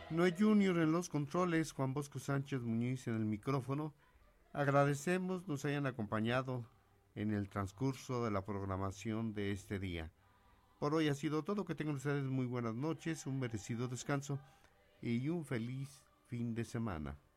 Noé Junior en los controles, Juan Bosco Sánchez Muñiz en el micrófono. Agradecemos nos hayan acompañado en el transcurso de la programación de este día. Por hoy ha sido todo. Que tengan ustedes muy buenas noches, un merecido descanso y un feliz fin de semana.